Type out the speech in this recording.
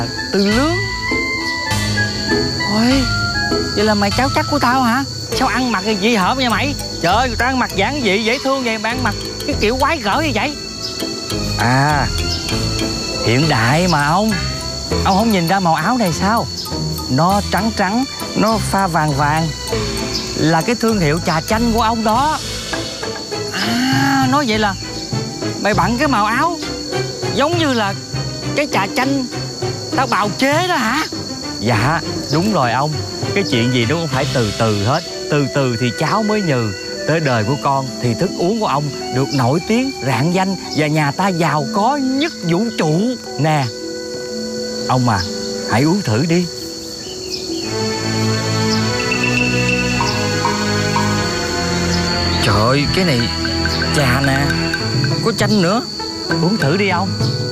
Tư Lương. Ôi, vậy là mày cháu chắc của tao hả? Sao ăn mặc dị hợm vậy mày? Trời ơi, người ta ăn mặc giản dị dễ thương vậy, bạn ăn mặc cái kiểu quái gở như vậy. À, hiện đại mà ông không nhìn ra màu áo này sao? Nó trắng trắng, nó pha vàng vàng, là cái thương hiệu trà chanh của ông đó. À, nói vậy là mày bận cái màu áo giống như là cái trà chanh tao bào chế đó hả? Dạ, đúng rồi ông. Cái chuyện gì nó cũng phải từ từ hết. Từ từ thì cháo mới nhừ. Tới đời của con thì thức uống của ông được nổi tiếng, rạng danh và nhà ta giàu có nhất vũ trụ. Nè, ông à, hãy uống thử đi. Trời ơi, cái này trà nè, có chanh nữa. Uống thử đi ông.